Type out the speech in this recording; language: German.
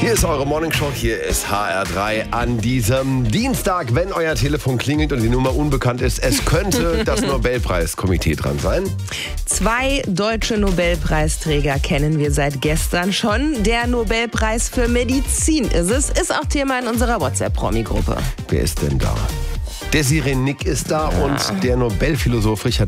Hier ist eure Morningshow, hier ist HR3 an diesem Dienstag. Wenn euer Telefon klingelt und die Nummer unbekannt ist, es könnte das Nobelpreiskomitee dran sein. 2 deutsche Nobelpreisträger kennen wir seit gestern schon. Der Nobelpreis für Medizin ist es. Ist auch Thema in unserer WhatsApp-Promi-Gruppe. Wer ist denn da? Der Sirenik ist da und der Nobelphilosoph Richard